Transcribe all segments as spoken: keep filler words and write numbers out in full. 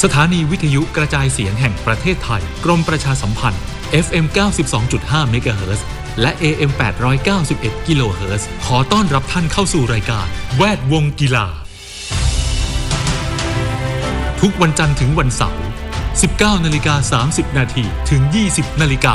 สถานีวิทยุกระจายเสียงแห่งประเทศไทยกรมประชาสัมพันธ์ เอฟ เอ็ม เก้าสิบสองจุดห้า เมกะเฮิรตซ์และ เอ เอ็ม แปดร้อยเก้าสิบเอ็ด กิโลเฮิรตซ์ขอต้อนรับท่านเข้าสู่รายการแวดวงกีฬาทุกวันจันทร์ถึงวันเสาร์ สิบเก้านาฬิกาสามสิบนาที ถึง ยี่สิบนาฬิกา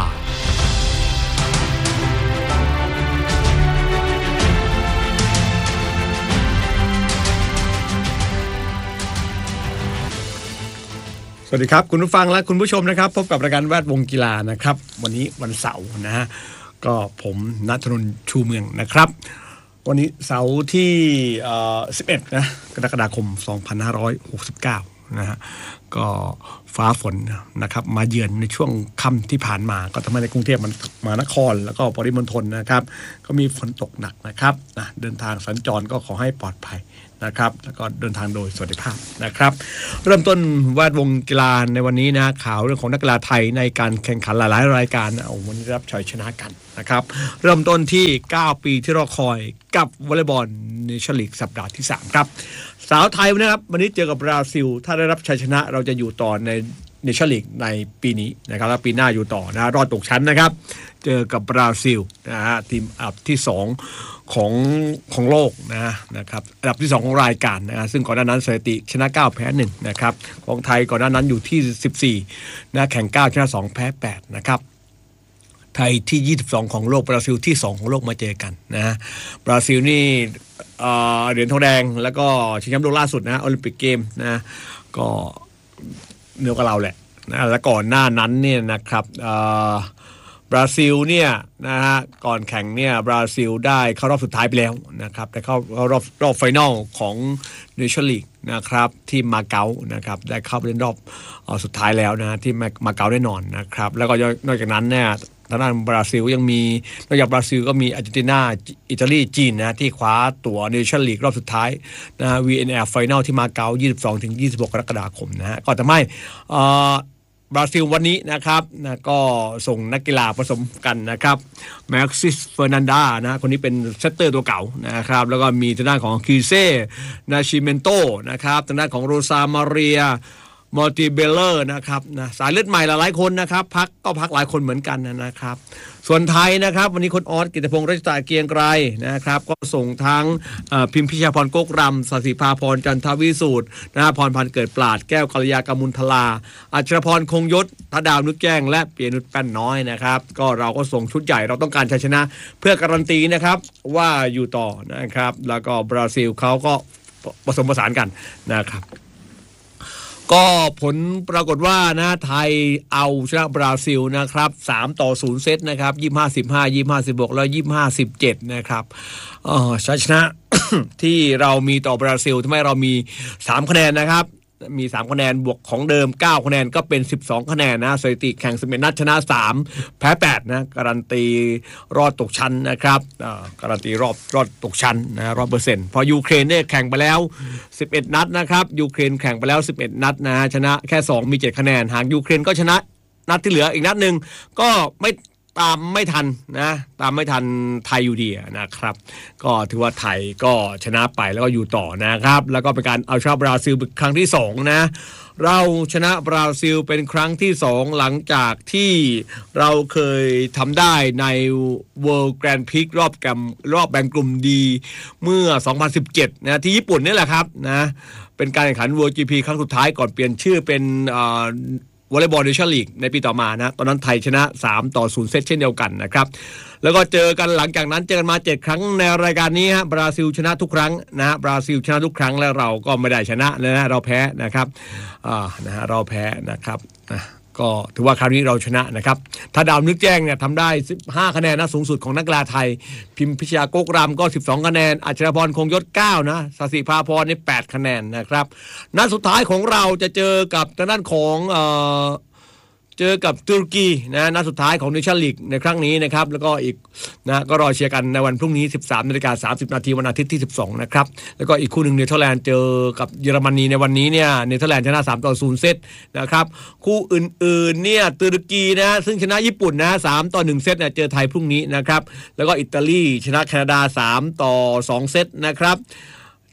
สวัสดีครับคุณผู้ฟังและคุณผู้ชมนะครับพบกับรายการแวดวงกีฬานะครับวันนี้วันเสาร์นะฮะก็ผมณัฐนนท์ชูเมืองนะครับวันนี้เสาร์ที่เอ่อสิบเอ็ดนะกรกฎาคมสองพันห้าร้อยหกสิบเก้านะฮะก็ฟ้าฝนนะครับมาเยือนในช่วงค่ำที่ผ่านมาก็ทำให้ในกรุงเทพมหานครแล้วก็ปริมณฑลนะครับก็มีฝนตกหนักนะครับนะเดินทางสัญจรก็ขอให้ปลอดภัยนะครับแล้วก็เดินทางโดยสวัสดิภาพนะครับเริ่มต้นแวดวงกีฬาในวันนี้นะข่าวเรื่องของนักกีฬาไทยในการแข่งขันหลายๆรายการเอาวันนี้รับชัยชนะกันนะครับเริ่มต้นที่เก้าปีที่รอคอยกับวอลเลย์บอลเนชั่นลีกสัปดาห์ที่สามครับสาวไทยนะครับวันนี้เจอกับบราซิลถ้าได้รับชัยชนะเราจะอยู่ต่อในเนชั่นลีกในปีนี้นะครับแล้วปีหน้าอยู่ต่อนะรอดตกชั้นนะครับเจอกับบราซิลนะฮะทีมอันดับที่สองของของโลกนะนะครับอันดับที่สองของรายการนะซึ่งก่อนหน้านั้นสถิติชนะเก้าแพ้หนึ่งนะครับของไทยก่อนหน้านั้นอยู่ที่สิบสี่นะแข่งเก้าชนะสองแพ้แปดนะครับไทยที่ยี่สิบสองของโลกบราซิลที่สองของโลกมาเจอกันนะบราซิลนี่เอ่อเหรียญทองแดงแล้วก็ชิงแชมป์โลกล่าสุดนะโอลิมปิกเกมนะก็เหนือกว่าเราแหละนะแล้วก่อนหน้านั้นเนี่ยนะครับเอ่อบราซิลเนี่ยนะฮะก่อนแข่งเนี่ยบราซิลได้เข้ารอบสุดท้ายไปแล้วนะครับได้เข้ารอบรอบไฟนอลของเนชั่นลีกนะครับที่มาเก๊านะครับได้เข้าไปเล่นรอบสุดท้ายแล้วนะที่มาเก๊าแน่นอนนะครับแล้วก็นอกจากนั้นเนี่ยทางด้านบราซิลยังมีนอกจากบราซิลก็มีอาร์เจนตินาอิตาลีจีนนะที่คว้าตั๋วเนชั่นลีกรอบสุดท้ายนะ วี เอ็น แอล ไฟนอลที่มาเก๊า ยี่สิบสองถึงยี่สิบหก กรกฎาคมนะฮะก็ทำให้อ่าบราซิลวันนี้นะครับนะก็ส่งนักกีฬาผสมกันนะครับแม็กซิสเฟอร์นันดานะคนนี้เป็นเซตเตอร์ตัวเก่านะครับแล้วก็มีทางด้านของคิเซ่นาชิเมนโตนะครับทางด้านของโรซามาเรียมอร์ติเบลเลอร์นะครับนะสายเลือดใหม่หลายๆคนนะครับพักก็พักหลายคนเหมือนกันนะครับส่วนไทยนะครับวันนี้คุณออสกิตติพงษ์รัชตาเกียงไกรนะครับก็ส่งทั้งพิมพิชาพรโกกรำสศิภาพรจันทวิสูตรนะพรพันธ์เกิดปราดแก้วกัลยากมุลทลาอัชรพรคงยศธดาวนึกแจ้งและเปียนุชแป้นน้อยนะครับก็เราก็ส่งชุดใหญ่เราต้องการชัยชนะเพื่อการันตีนะครับว่าอยู่ต่อนะครับแล้วก็บราซิลเขาก็ผสมผสานกันนะครับก็ผลปรากฏว่านะไทยเอาชนะบราซิลนะครับสามต่อศูนย์เซตนะครับยี่สิบห้า สิบห้า ยี่สิบห้า สิบหกแล้วยี่สิบห้า สิบเจ็ดนะครับเอ่อชัยชนะ ที่เรามีต่อบราซิลทำให้เรามีสามคะแนนนะครับมีสามคะแนนบวกของเดิมเก้าคะแนนก็เป็นสิบสองคะแนนนะสถิติแข่งสิบเอ็ดนัดชนะสามแพ้แปดนะการันตีรอดตกชั้นนะครับอ่าการันตีรอบรอดตกชั้นนะ หนึ่งร้อยเปอร์เซ็นต์ พอยูเครนเนี่ยแข่งไปแล้วสิบเอ็ดนัดนะครับยูเครนแข่งไปแล้วสิบเอ็ดนัดนะชนะแค่สองมีเจ็ดคะแนนหากยูเครนก็ชนะนัดที่เหลืออีกนัดนึงก็ไม่ตามไม่ทันนะตามไม่ทันไทยอยู่ดีนะครับก็ถือว่าไทยก็ชนะไปแล้วก็อยู่ต่อนะครับแล้วก็เป็นการเอาชนะบราซิลเป็นครั้งที่สองนะเราชนะบราซิลเป็นครั้งที่สองหลังจากที่เราเคยทำได้ใน World Grand Prix รอบแกมรอบแบ่งกลุ่มดีเมื่อสองพันสิบเจ็ดนะที่ญี่ปุ่นนี่แหละครับนะเป็นการแข่งขัน World จี พี ครั้งสุดท้ายก่อนเปลี่ยนชื่อเป็นอ่าวอลเลย์บอลเนชั่นลีกในปีต่อมานะตอนนั้นไทยชนะสามต่อศูนย์เซตเช่นเดียวกันนะครับแล้วก็เจอกันหลังจากนั้นเจอกันมาเจ็ดครั้งในรายการนี้ฮะบราซิลชนะทุกครั้งนะฮะบราซิลชนะทุกครั้งแล้วเราก็ไม่ได้ชนะนะเราแพ้นะครับอ่านะฮะเราแพ้นะครับนะก็ถือว่าคราวนี้เราชนะนะครับถ้าดาวนึกแจ้งเนี่ยทำได้สิบห้าคะแนนนะสูงสุดของนักกีฬาไทยพิมพิชยาโกกรำก็สิบสองคะแนนอัชรพรคงยศเก้านะสศิภาพรนี่แปดคะแนนนะครับนัดสุดท้ายของเราจะเจอกับทางด้านของเอ่อเจอกับตุรกีนะนัดสุดท้ายของเนชั่นลีกในครั้งนี้นะครับแล้วก็อีกนะก็รอเชียร์กันในวันพรุ่งนี้ สิบสามนาฬิกาสามสิบนาทีวันอาทิตย์ที่สิบสองนะครับแล้วก็อีกคู่นึงเนเธอร์แลนด์เจอกับเยอรมนีในวันนี้เนี่ยเนเธอร์แลนด์ชนะสามต่อศูนย์เซตนะครับคู่อื่นๆเนี่ยตุรกีนะซึ่งชนะญี่ปุ่นนะสามต่อหนึ่งเซตเนี่ยเจอไทยพรุ่งนี้นะครับแล้วก็อิตาลีชนะแคนาดาสามต่อสองเซตนะครับ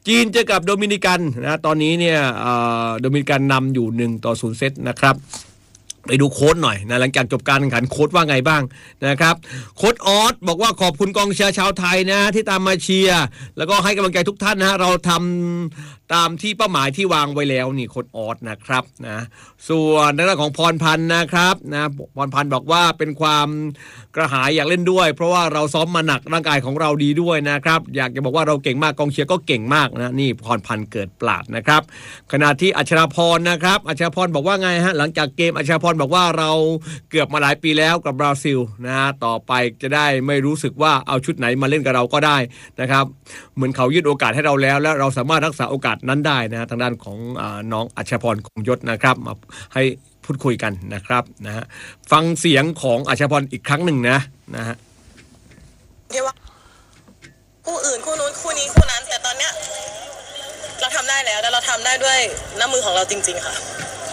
จีนเจอกับโดมินิกันนะตอนนี้เนี่ยโดมินิกันนำอยู่หนึ่งต่อศูนย์เซตนะครับไปดูโค้ชหน่อยนะหลังจากจบการแข่งขันโค้ชว่าไงบ้างนะครับโค้ชออสบอกว่าขอบคุณกองเชียร์ชาวไทยนะที่ตามมาเชียร์แล้วก็ให้กำลังใจทุกท่านนะฮะเราทำตามที่เป้าหมายที่วางไว้แล้วนี่โค้ชออสนะครับนะส่วนในเรื่องของพรพันธ์นะครับนะพรพันธ์บอกว่าเป็นความกระหายอยากเล่นด้วยเพราะว่าเราซ้อมมาหนักร่างกายของเราดีด้วยนะครับอยากจะบอกว่าเราเก่งมากกองเชียร์ก็เก่งมากนะนี่พรพันธ์เกิดปราดนะครับขณะที่อัชราพรนะครับอัชราพรบอกว่าไงฮะหลังจากเกมอัชราพรบอกว่าเราเกือบมาหลายปีแล้วกับบราซิลนะฮะต่อไปจะได้ไม่รู้สึกว่าเอาชุดไหนมาเล่นกับเราก็ได้นะครับเหมือนเขายื่นโอกาสให้เราแล้วและเราสามารถรักษาโอกาสนั้นได้นะทางด้านของอ่าน้องอัชราพรคงยศนะครับมาให้พูดคุยกันนะครับนะฮะฟังเสียงของอัชราพรอีกครั้งหนึ่งนะนะฮะเรียกว่าคู่อื่นคู่นู้นคู่นี้คู่นั้นแต่ตอนเนี้ยเราทำได้แล้วแล้วเราทำได้ด้วยน้ำมือของเราจริงๆค่ะ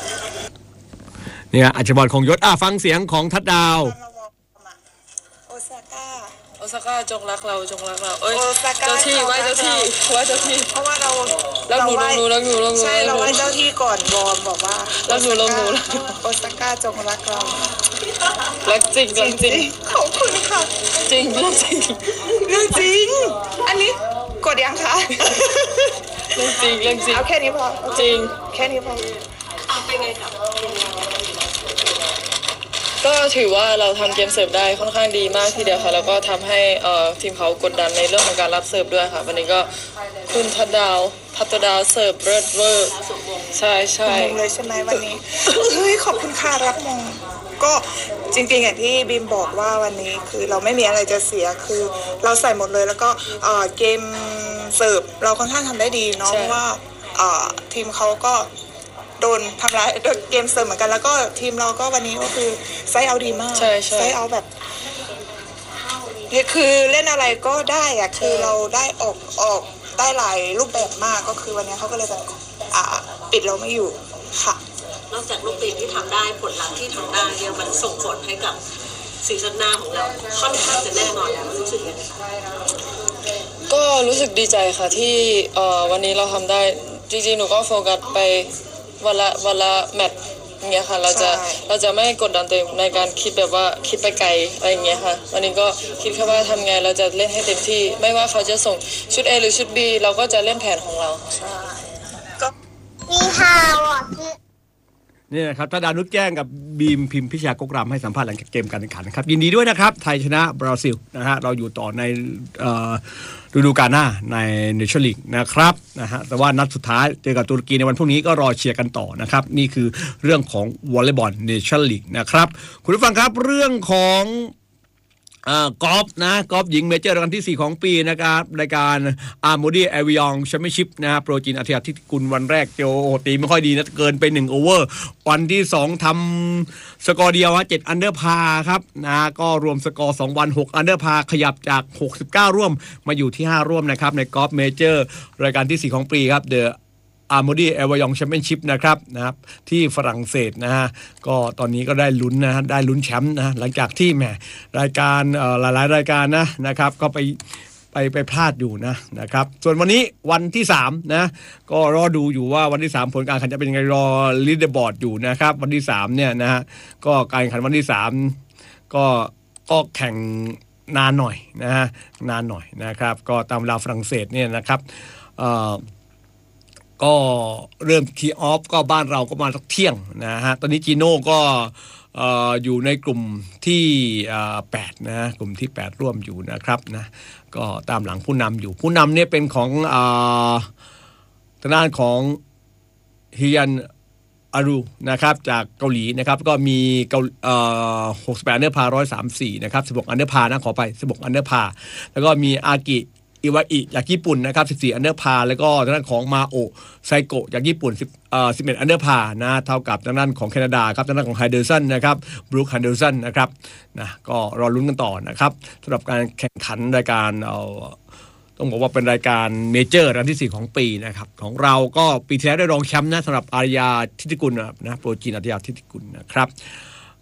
เนี่ยอัชราพรคงยศอ่ะฟังเสียงของทัดดาวโอซาก้าโอซาก้าจงรักเราจงรักเราเอ้ยเจ้าที่ไหว้เจ้าที่ไหว้เจ้าที่เพราะว่าเราเราหนูเราหนูเราหนูเราหนูใช่เราไหว้เจ้าที่ก่อนวอร์มบอกว่าเราหนูเราหนูโอซาก้าจงรักเรารักจริงรักจริงขอบคุณค่ะจริงเรื่องจริงเรื่องจริงอันนี้กดยังคะเรื่องจริงเรื่องจริงเอาแค่นี้พอจริงแค่นี้พอเป็นไงครับก็ถือว่าเราทำเกมเสิร์ฟได้ค่อนข้างดีมากทีเดียวค่ะแล้วก็ทำให้ทีมเขากดดันในเรื่องของการรับเสิร์ฟด้วยค่ะวันนี้ก็คุณทัดดาวทัดดาวเสิร์ฟเลิศเวอร์ใช่ใช่เลยใช่ไหมวันนี้เฮ้ยขอบคุณค่ะรับมงก็จริงๆอย่างที่บีมบอกว่าวันนี้คือเราไม่มีอะไรจะเสียคือเราใส่หมดเลยแล้วก็เกมเสิร์ฟเราค่อนข้างทำได้ดีเนาะเพราะว่าทีมเขาก็โดนทำร้ายโดนเกมเสิร์ฟเหมือนกันแล้วก็ทีมเราก็วันนี้ก็คือไซส์เอาดีมากไซส์เอาแบบคือเล่นอะไรก็ได้อะคือเราได้ออกออกได้หลายรูปแบบมากก็คือวันนี้เขาก็เลยแบบอ่าปิดเราไม่อยู่ค่ะนอกจากลูกตีที่ทำได้ผลลัพธ์ที่ทำได้เนี่ยมันส่งผลให้กับซีซั่นหน้าของเราค่อนข้างจะแน่นอนแล้วรู้สึกยังไงก็รู้สึกดีใจค่ะที่วันนี้เราทำได้จริงๆหนูก็โฟกัสไปวันละวันละแมตช์อย่างเงี้ยค่ะเราจะเราจะไม่กดดันตัวเองในการคิดแบบว่าคิดไปไกลอะไรอย่างเงี้ยค่ะวันนี้ก็คิดแค่ว่าทำไงเราจะเล่นให้เต็มที่ไม่ว่าเขาจะส่งชุด A หรือชุด B เราก็จะเล่นแผนของเราใช่ก็มีข่าวอ่ะนี่นะครับทัดดาวนุชแจ้งกับบีมพิมพิชากกรำให้สัมภาษณ์หลังจากเกมการแข่งขันนะครับยินดีด้วยนะครับไทยชนะบราซิลนะฮะเราอยู่ต่อในฤดูกาลหน้าในเนชั่นลีกนะครับนะฮะแต่ว่านัดสุดท้ายเจอกับตุรกีในวันพรุ่งนี้ก็รอเชียร์กันต่อนะครับนี่คือเรื่องของวอลเลย์บอลเนชั่นลีกนะครับคุณผู้ฟังครับเรื่องของกอล์ฟนะกอล์ฟหญิงเมเจอร์รายการที่สี่ของปีนะครับรายการอาร์โมดีแอวิองแชมเปี้ยนชิพนะฮะโปรจินอาทิตย์ที่กุลวันแรกเจอโอตีไม่ค่อยดีนะเกินไปหนึ่งโอเวอร์วันที่สองทำสกอร์เดียวฮะเจ็ดอันเดอร์พาครับนะก็รวมสกอร์สองวันหกอันเดอร์พาขยับจากหกสิบเก้าร่วมมาอยู่ที่ห้าร่วมนะครับในกอล์ฟเมเจอร์รายการที่สี่ของปีครับเดอะอาร์โมดีแอวายองแชมเปี้ยนชิพนะครับนะครับที่ฝรั่งเศสนะฮะก็ตอนนี้ก็ได้ลุ้นนะได้ลุ้นแชมป์นะหลังจากที่แหมรายการเอ่อหลายๆรายการนะนะครับก็ไปไปไปพลาดอยู่นะนะครับส่วนวันนี้วันที่สามนะก็รอดูอยู่ว่าวันที่สามผลการแข่งขันจะเป็นยังไงรอลีดเดอร์บอร์ดอยู่นะครับวันที่สามเนี่ยนะฮะก็การแข่งขันวันที่สามก็ก็แข่งนานหน่อยนะฮะนานหน่อยนะครับก็ตามเวลาฝรั่งเศสเนี่ยนะครับเอ่อก็เริ่มคีย์ออฟก็บ้านเราก็มาสักเที่ยงนะฮะตอนนี้จีโน่ก็อยู่ในกลุ่มที่แปดนะกลุ่มที่แปดร่วมอยู่นะครับนะก็ตามหลังผู้นำอยู่ผู้นำเนี่ยเป็นของทางด้านของฮิยันอารุนะครับจากเกาหลีนะครับก็มีเกาเอ่อหกสิบแปดอันเดอร์พาหนึ่งร้อยสามสิบสี่นะครับสิบหกอันเดอร์พานะขอไปสิบหกอันเดอร์พาแล้วก็มีอากิอิวาอิจากญี่ปุ่นนะครับสิบสี่อันเดอร์พาแล้วก็ทางด้านของมาโอไซโกะจากญี่ปุ่น10เอ่อสิบเอ็ดอันเดอร์พานะเท่ากับทางด้านของแคนาดาครับทางด้านของไฮเดอร์สันนะครับบรูคไฮเดอร์สันนะครับนะก็รอลุ้นกันต่อนะครับสำหรับการแข่งขันรายการเอาต้องบอกว่าเป็นรายการเมเจอร์รันที่สี่ของปีนะครับของเราก็ปีที่แล้วได้รองแชมป์นะสำหรับอารยาทิติกุลนะโปรจีนอารยาทิติกุลนะครับ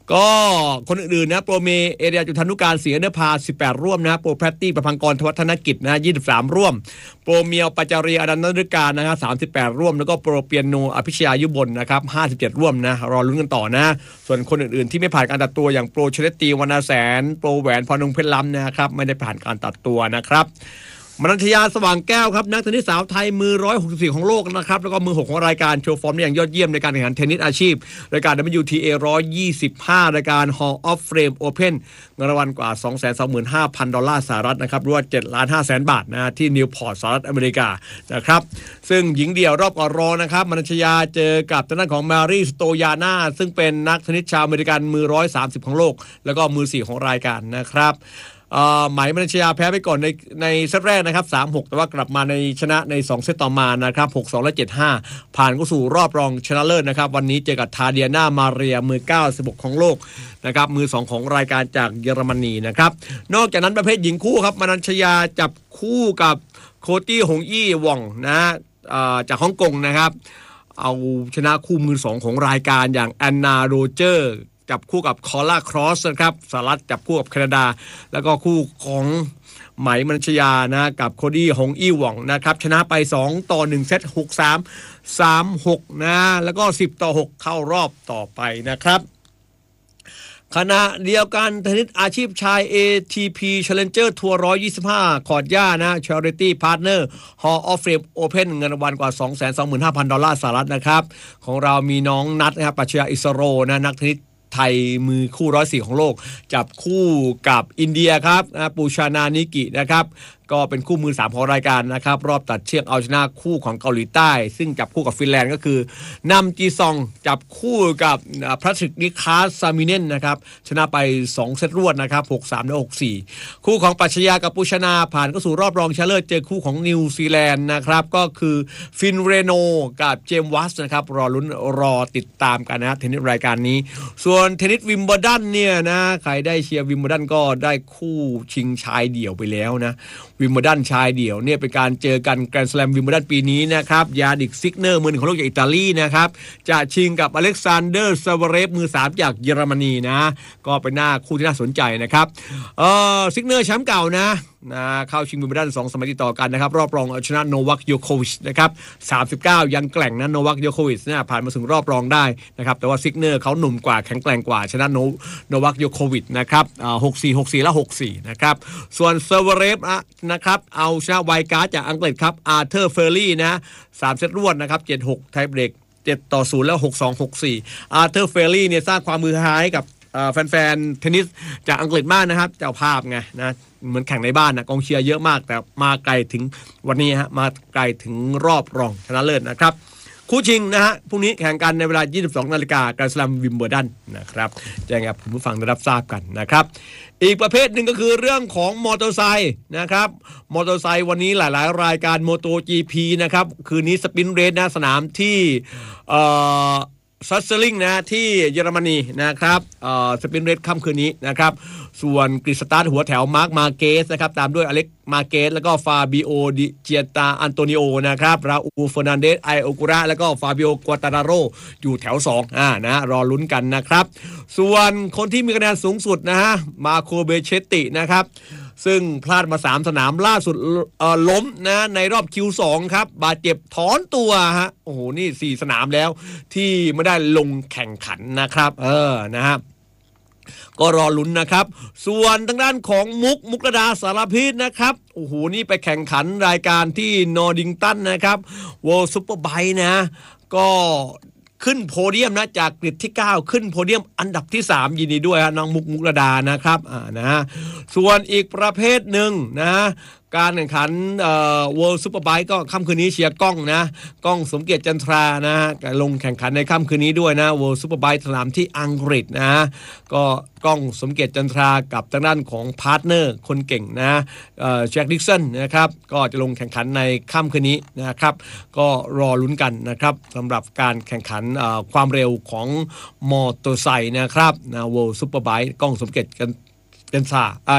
ก็คนอื่นๆนะโปรเมเอเรียจุฑานุการศรีอเนภาสิบแปดร่วมนะโปรแพตตี้ประพังกรวัฒนกิจนะยี่สิบสามร่วมโปรเมียวปัจจารีอนันตฤการนะครับสามสิบแปดร่วมแล้วก็โปรเปียโนอภิชยายุบลนะครับห้าสิบเจ็ดร่วมนะรอลุ้นกันต่อนะส่วนคนอื่นๆที่ไม่ผ่านการตัดตัวอย่างโปรเชเลตตีวรรณแสนโปรแหวนพรนงเพชรล้ำนะครับไม่ได้ผ่านการตัดตัวนะครับมนัญชยาสว่างแก้วครับนักเทนนิสสาวไทยมือหนึ่งร้อยหกสิบสี่ของโลกนะครับแล้วก็มือหกของรายการโชว์ฟอร์มได้อย่างยอดเยี่ยมในการแข่งขันเทนนิสอาชีพรายการ ดับเบิลยู ที เอ หนึ่งร้อยยี่สิบห้ารายการ Hall of Fame Open เงินรางวัลกว่า สองแสนสองหมื่นห้าพัน ดอลลาร์สหรัฐนะครับหรือว่า เจ็ดล้านห้าแสน บาทนะที่นิวพอร์ตสหรัฐอเมริกานะครับซึ่งหญิงเดี่ยวรอบก่อนรองนะครับมนัญชยาเจอกับทางด้านของมารีสโตยาน่าซึ่งเป็นนักเทนนิสชาวอเมริกันมือหนึ่งร้อยสามสิบของโลกแล้วก็มือสี่ของรายการนะครับไหมมนัญชยาแพ้ไปก่อนในในเซตแรกนะครับ สามหก แต่ว่ากลับมาในชนะในสองเซตต่อมานะครับ หกสอง และ เจ็ดห้า ผ่านเข้าสู่รอบรองชนะเลิศนะครับวันนี้เจอกับทาเดียนามาเรียมือเก้าสิบหกของโลกนะครับมือสองของรายการจากเยอรมนีนะครับนอกจากนั้นประเภทหญิงคู่ครับมนัญชยาจับคู่กับโคตี้หงอี้หว่องนะจากฮ่องกงนะครับเอาชนะคู่มือสองของรายการอย่างแอนนาโรเจอร์จับคู่กับคอล่าครอสนะครับสหรัฐจับคู่กับแคนาดาแล้วก็คู่ของไหมมนัญชยานะกับโคดี้หงอี้หว่องนะครับชนะไปสองต่อหนึ่งเซต หกสาม สามหกนะแล้วก็สิบต่อหกเข้ารอบต่อไปนะครับขณะเดียวกันเทนนิสอาชีพชาย เอ ที พี Challenger Tour หนึ่งร้อยยี่สิบห้าคอร์ดหญ้านะ Charity Partner Hall of Fame Open เงินรางวัลกว่า สองแสนสองหมื่นห้าพัน ดอลลาร์สหรัฐนะครับของเรามีน้องนัทนะครับปรัชญาอิสโรนะนักเทนนิสไทยมือคู่หนึ่งร้อยสี่ของโลกจับคู่กับอินเดียครับปูชานานิกินะครับก็เป็นคู่มือสามของรายการนะครับรอบตัดเชือกเอาชนะคู่ของเกาหลีใต้ซึ่งจับคู่กับฟินแลนด์ก็คือนำจีซองจับคู่กับพระศึกนิคาสซามิเนนนะครับชนะไปสองเซตรวดนะครับ หกสาม และ หกสี่ คู่ของปรัชญากับปูชนาผ่านเข้าสู่รอบรองชนะเลิศเจอคู่ของนิวซีแลนด์นะครับก็คือฟินเรโนกับเจมส์วัตส์นะครับรอลุ้นรอติดตามกันนะเทนนิสรายการนี้ส่วนเทนนิสวิมเบิลดันเนี่ยนะใครได้เชียร์วิมเบิลดันก็ได้คู่ชิงชายเดี่ยวไปแล้วนะวิมเบิลดันชายเดี่ยวเนี่ยเป็นการเจอกันแกรนด์สแลมวิมเบิลดันปีนี้นะครับยาดิกซิกเนอร์มือหนึ่งของโลกจากอิตาลีนะครับจะชิงกับอเล็กซานเดอร์ซาวเรฟมือสามจากเยอรมนีนะก็เป็นหน้าคู่ที่น่าสนใจนะครับเอ่อซิกเนอร์แชมป์เก่านะนะเข้าชิงวิมเบิลดันสองสมัยติดต่อกันนะครับรอบรองชนะโนวัคโยโควิชนะครับสามสิบเก้ายังแกร่งนะโนวัคโยโควิชเนี่ยผ่านมาถึงรอบรองได้นะครับแต่ว่าซิกเนอร์เขาหนุ่มกว่าแข็งแกร่งกว่าชนะโนโนวัคโยโควิชนะครับอ่าหกสี่ หกสี่ และ หกสี่นะครับส่วนซาวเรฟนะครับเอาชนะไวการ์ดจากอังกฤษครับอาร์เธอร์เฟอร์รี่นะสามเซตรวดนะครับเจ็ดหกไทเบรกเจ็ดต่อศูนย์แล้วหกสอง หกสี่อาร์เธอร์เฟอร์รี่เนี่ยสร้างความมือหายกับแฟนๆเทนนิสจากอังกฤษมากนะครับเจ้าภาพไงนะเหมือนแข่งในบ้านนะกองเชียร์เยอะมากแต่มาไกลถึงวันนี้ฮะมาไกลถึงรอบรองชนะเลิศนะครับคู่ชิงนะฮะพรุ่งนี้แข่งกันในเวลา ยี่สิบสองนาฬิกาแกรนด์สแลมวิมเบิลดันนะครับแจ้งให้คุณผู้ฟังได้รับทราบกันนะครับอีกประเภทหนึ่งก็คือเรื่องของมอเตอร์ไซค์นะครับมอเตอร์ไซค์วันนี้หลายๆรายการโมโต จี พี นะครับคืนนี้สปินเรสนะสนามที่เอ่อซัสเซอร์ลิงนะที่เยอรมนีนะครับเอ่อสปินเรสค่ำคืนนี้นะครับส่วนกริสตาร์ทหัวแถวมาร์คมาเกสนะครับตามด้วยอเล็กมาเกสแล้วก็ฟาบิโอดิเจียตาอันโตนิโอนะครับราอูเฟอร์นันเดสไอโอกุระแล้วก็ฟาบิโอกวาตาราโรอยู่แถวสองอ่านะรอลุ้นกันนะครับส่วนคนที่มีคะแนนสูงสุดนะฮะมาโคเบเชตินะครับซึ่งพลาดมาสามสนามล่าสุดเอ่อล้มนะในรอบ คิว สอง ครับบาดเจ็บถอนตัวฮะโอ้โหนี่สี่สนามแล้วที่ไม่ได้ลงแข่งขันนะครับเออนะครับก็รอลุ้นนะครับส่วนทางด้านของมุกมุกระดาสารพิษนะครับโอ้โหนี่ไปแข่งขันรายการที่นอร์ดิงตันนะครับ World Superbike นะก็ขึ้นโพเดียมนะจากกริดที่เก้าขึ้นโพเดียมอันดับที่สามยินดีด้วยฮะน้องมุกมุกระดานะครับอ่านะส่วนอีกประเภทหนึ่งนะการแข่งขันเอ่อ World Superbike ก็ค่ำคืนนี้เชียร์ก้องนะก้องสมเกียรติจันทรานะลงแข่งขันในค่ำคืนนี้ด้วยนะ World Superbike สนามที่อังกฤษนะก็ก้องสมเกียรติจันทรากับทางด้านของพาร์ทเนอร์คนเก่งนะเอ่อแจ็คดิกสันนะครับก็จะลงแข่งขันในค่ำคืนนี้นะครับก็รอลุ้นกันนะครับสำหรับการแข่งขันเอ่อความเร็วของมอเตอร์ไซค์นะครับนะ World Superbike ก้องสมเกียรติจันทราอ่าจัน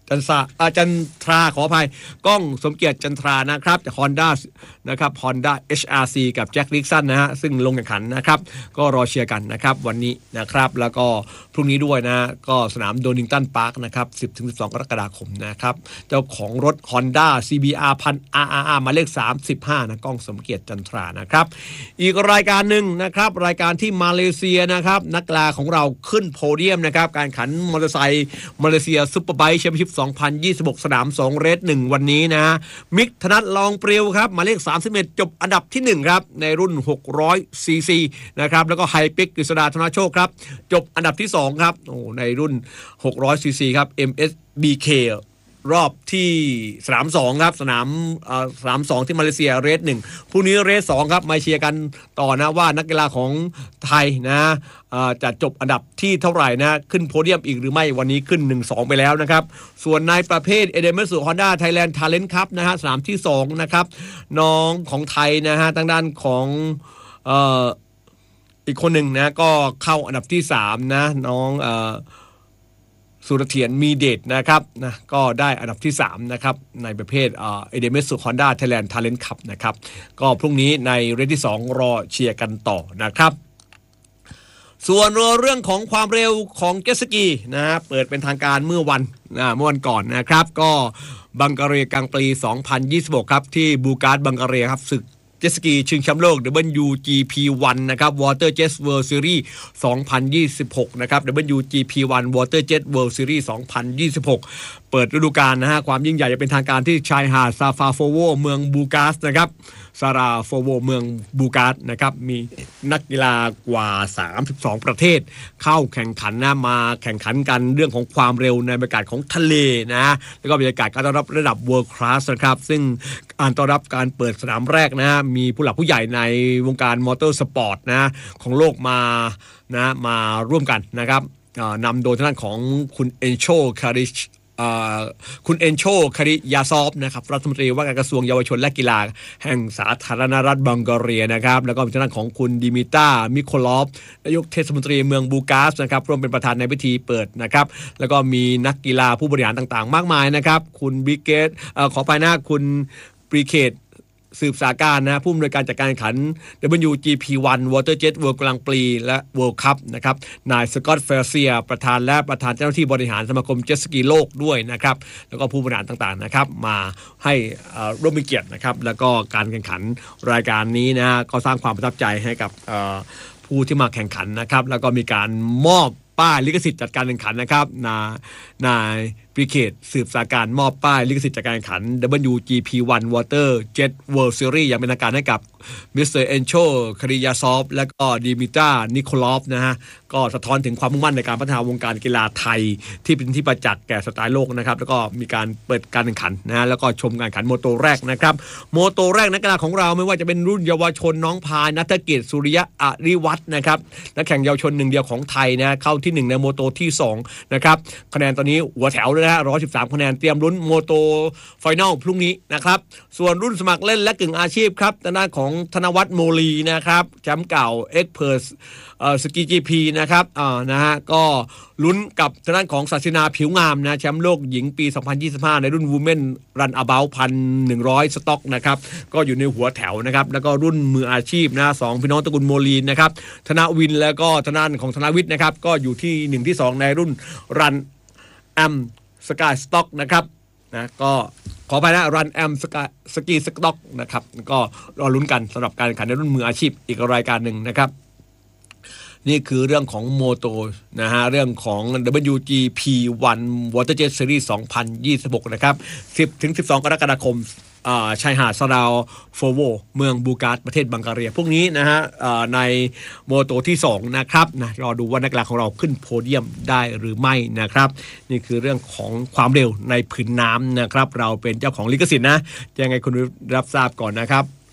จันทราอาจันทราขออภัยก้องสมเกียรติจันทรานะครับจาก Honda นะครับ Honda เอช อาร์ ซี กับแจ็คดิกสันนะฮะซึ่งลงแข่งขันนะครับก็รอเชียร์กันนะครับวันนี้นะครับแล้วก็พรุ่งนี้ด้วยนะก็สนามโดนิงตันพาร์คนะครับ สิบถึงสิบสอง กรกฎาคมนะครับเจ้าของรถ Honda ซี บี อาร์ หนึ่งพัน อาร์ อาร์ อาร์ หมายเลขสามสิบห้านะก้องสมเกียรติจันทรานะครับอีกรายการหนึ่งนะครับรายการที่มาเลเซียนะครับนักกีฬาของเราขึ้นโพเดียมนะครับการขันมอเตอร์ไซค์มาเลเซียซุปเปอร์ไบค์แชมเปี้ยนชิพสองพันยี่สิบหกสนามสองเรสหนึ่งวันนี้นะมิกธนัทลองเปรียวครับหมายเลขสามสิบเอ็ดจบอันดับที่หนึ่งครับในรุ่นหกร้อยซีซีนะครับแล้วก็ไฮปิกกฤษดาธนาโชคครับจบอันดับที่สองครับโอ้ในรุ่นหกร้อยซีซีครับ เอ็ม เอส บี เค รอบที่สนามสองครับสนามสนามสองที่มาเลเซียเรสหนึ่งพรุ่งนี้เรสสองครับมาเชียร์กันต่อนะว่านักกีฬาของไทยนะจะจบอันดับที่เท่าไหร่นะขึ้นโพเดียมอีกหรือไม่วันนี้ขึ้น หนึ่งสอง ไปแล้วนะครับส่วนในประเภท เอ ดี เอ็ม เอส Honda Thailand Talent Cup นะฮะสนามที่สองนะครับน้องของไทยนะฮะทางด้านของเอ่ออีกคนหนึ่งนะก็เข้าอันดับที่สามนะน้องเอ่อสุรเถียรมีเดชนะครับนะก็ได้อันดับที่สามนะครับในประเภทเอ่อ เอ ดี เอ็ม เอส Honda Thailand Talent Cup นะครับก็พรุ่งนี้ในเรสที่สองรอเชียร์กันต่อนะครับส่วนเรื่องของความเร็วของเจ็ตสกีนะฮะเปิดเป็นทางการเมื่อวันนะเมื่อวันก่อนนะครับก็บังการีกังปรีสองพันยี่สิบหกครับที่บูการ์ดบังการีครับศึกเจ็ตสกีชิงแชมป์โลก ดับเบิลยู จี พี วัน นะครับ Water Jet World Series สองพันยี่สิบหกนะครับ ดับเบิลยู จี พี วัน Water Jet World Series สองพันยี่สิบหกเปิดฤดูกาลนะฮะความยิ่งใหญ่จะเป็นทางการที่ชายหาดซาฟาโฟโวเมืองบูการ์สนะครับซาราโฟโวเมืองบูการ์สนะครับมีนักกีฬากว่าสามสิบสองประเทศเข้าแข่งขันนะมาแข่งขันกันเรื่องของความเร็วในบรรยากาศของทะเลนะแล้วก็บรรยากาศการต้อนรับระดับ World Class นะครับซึ่งการต้อนรับการเปิดสนามแรกนะมีผู้หลักผู้ใหญ่ในวงการมอเตอร์สปอร์ตนะของโลกมานะมาร่วมกันนะครับนำโดยทางด้านของคุณเอนโชคาริชคุณเอนโชคาริยาซอฟนะครับรัฐมนตรีว่าการกระทรวงเยาวชนและกีฬาแห่งสาธารณรัฐบังการีนะครับแล้วก็ทางด้านของคุณดิมิตามิโคลอฟนายกเทศมนตรีเมืองบูการ์สนะครับร่วมเป็นประธานในพิธีเปิดนะครับแล้วก็มีนักกีฬาผู้บริหารต่างๆมากมายนะครับคุณบิเกตขอไปนะคุณบริเคตสืบสาการนะผู้อำนวยการจัดการแข่งขัน ดับเบิลยู จี พี วัน Water Jet World Grand Prix และ World Cup นะครับนายสกอตต์เฟลเซียประธานและประธานเจ้าหน้าที่บริหารสมาคมเจ็ตสกีโลกด้วยนะครับแล้วก็ผู้บริหารต่างๆนะครับมาให้ร่วมมีเกียรตินะครับแล้วก็การแข่งขันรายการนี้นะก็สร้างความประทับใจให้กับผู้ที่มาแข่งขันนะครับแล้วก็มีการมอบป้ายลิขสิทธิ์จัดการแข่งขันนะครับนายนายปริเคตสืบสาการมอบป้ายลิขสิทธิ์จัดการแข่งขัน ดับเบิลยู จี พี วัน Water Jet World Series อย่างเป็นทางการให้กับมิสเตอร์เอนโชคาริยาซอฟและก็ดิมิตรานิโคลอฟนะฮะก็สะท้อนถึงความมุ่งมั่นในการพัฒนาวงการกีฬาไทยที่เป็นที่ประจักษ์แก่สไตล์โลกนะครับแล้วก็มีการเปิดการแข่งขันนะฮะแล้วก็ชมการแข่งขันโมโตแรกนะครับโมโตแรกนักกีฬาของเราไม่ว่าจะเป็นรุ่นเยาวชนน้องพายณัฐกิจสุริยะอริวัฒน์นะครับนักแข่งเยาวชนหนึ่งเดียวของไทยนะเข้าที่หนึ่งในโมโตที่สองนะครับคะแนนตอนนี้หัวแถวเลยนะฮะหนึ่งร้อยสิบสามคะแนนเตรียมลุ้นโมโตไฟนอลพรุ่งนี้นะครับส่วนรุ่นสมัครเล่นและกึ่งอาชีพครับทางด้านของธนวัฒน์โมลีนะครับแชมป์เก่าเอ็กเพิร์สเอ่อสกี จี พี นะครับอ่านะฮะก็ลุ้นกับทางด้านของศาสินาผิวงามนะแชมป์โลกหญิงปีสองพันยี่สิบห้าในรุ่น Women Run About หนึ่งพันหนึ่งร้อย สต็อกนะครับก็อยู่ในหัวแถวนะครับแล้วก็รุ่นมืออาชีพนะสองพี่น้องตระกูลโมลีนนะครับธนวินแล้วก็ทางด้านของธนวิทย์นะครับก็อยู่ที่หนึ่งที่สองในรุ่น Run Amสกายสต็อกนะครับนะก็ขอไปนะรันแอมสกายสกีสต็อกนะครับก็รอลุ้นกันสำหรับการแข่งขันในรุ่นมืออาชีพอีกรายการหนึ่งนะครับนี่คือเรื่องของโมโตนะฮะเรื่องของ ดับเบิลยู จี พี วัน Water Jet Series สองพันยี่สิบหกนะครับสิบถึงสิบสองกรกฎาคมชายหาดซาดาวโฟโวเมืองบูการ์สประเทศบังการีพวกนี้นะฮะในโมโตที่สองนะครับนะรอดูว่านักกีฬาของเราขึ้นโพเดียมได้หรือไม่นะครับนี่คือเรื่องของความเร็วในผืนน้ำนะครับเราเป็นเจ้าของลิขสิทธิ์นะยังไงคุณรับทราบก่อนนะครับ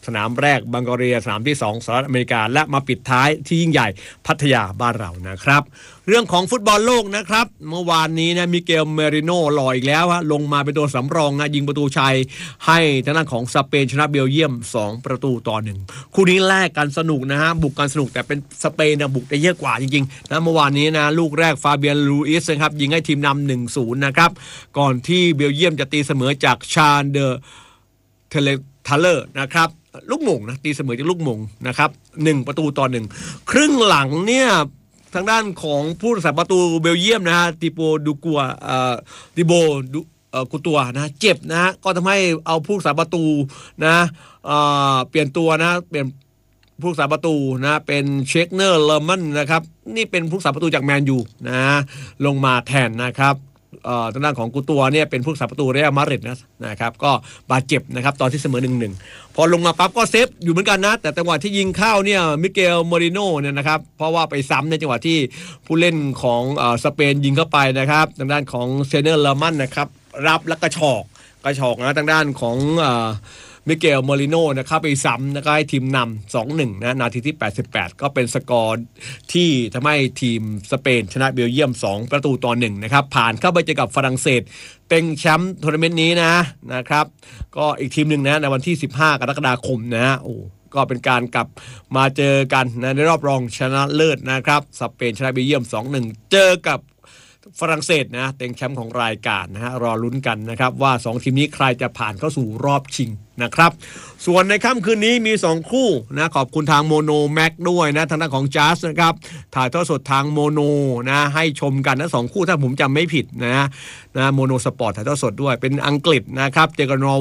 สนามแรกบังกอเรียสนามที่สองสหรัฐอเมริกาและมาปิดท้ายที่ยิ่งใหญ่พัทยาบ้านเรานะครับเรื่องของฟุตบอลโลกนะครับเมื่อวานนี้นะมิเกลเมริโน่หล่ออีกแล้วฮะลงมาเป็นตัวสำรองนะยิงประตูชัยให้ทางด้านของสเปนชนะเบลเยียมสองประตูต่อหนึ่งคู่นี้แลกกันสนุกนะฮะบุกกันสนุกแต่เป็นสเปนนะบุกได้เยอะกว่าจริงๆนะเมื่อวานนี้นะลูกแรกฟาเบียนลูอิสนะครับยิงให้ทีมนำ หนึ่งศูนย์ นะครับก่อนที่เบลเยียมจะตีเสมอจากชาญเดอเทเลทัลเลอร์นะครับลูกหม่งนะตีเสมอจากลูกหม่งนะครับหนึ่งประตูต่อหนึ่งครึ่งหลังเนี่ยทางด้านของผู้รักษาประตูเบลเยียมนะฮะติโปดูกัวเอ่อติโบดูเอ่อกุตัวนะเจ็บนะฮะก็ทำให้เอาผู้รักษาประตูนะเอ่อเปลี่ยนตัวนะเปลี่ยนผู้รักษาประตูนะเป็นเชคเนอร์เลอร์มันนะครับนี่เป็นผู้รักษาประตูจากแมนยูนะลงมาแทนนะครับทางด้านของกูตัวเนี่ยเป็นผู้รักษาประตูเรอัลมาดริดนะนะครับก็บาดเจ็บนะครับตอนที่เสมอ หนึ่งหนึ่ง พอลงมาปั๊บก็เซฟอยู่เหมือนกันนะแต่จังหวะที่ยิงเข้าเนี่ยมิเกลโมริโน่เนี่ยนะครับเพราะว่าไปซ้ำในจังหวะที่ผู้เล่นของเอ่อสเปนยิงเข้าไปนะครับทางด้านของเซเนอร์เลอร์มันนะครับรับแล้วกระชอกกระชอกนะทางด้านของเอ่อมิเกลโมริโน่นะครับไปซ้ำแล้วก็ให้ทีมนำ สองหนึ่ง นะนาทีที่แปดสิบแปดก็เป็นสกอร์ที่ทำให้ทีมสเปนชนะเบลเยียมสองประตูต่อหนึ่งนะครับผ่านเข้าไปเจอกับฝรั่งเศสเต็งแชมป์ทัวร์นาเมนต์นี้นะนะครับก็อีกทีมหนึ่งนะในวันที่สิบห้ากรกฎาคมนะฮะโอ้ก็เป็นการกลับมาเจอกันนะในรอบรองชนะเลิศนะครับสเปนชนะเบลเยียม สองหนึ่ง เจอกับฝรั่งเศสนะเต็งแชมป์ของรายการนะฮะรอลุ้นกันนะครับว่าสองทีมนี้ใครจะผ่านเข้าสู่รอบชิงนะครับส่วนในค่ำคืนนี้มีสองคู่นะขอบคุณทางโมโนแม็กด้วยนะทางด้านของจัสนะครับถ่ายทอดสดทางโมโนนะให้ชมกันทั้งสองคู่ถ้าผมจำไม่ผิดนะนะโมโนสปอร์ตถ่ายทอดสดด้วยเป็นอังกฤษนะครับเจอกับนอร์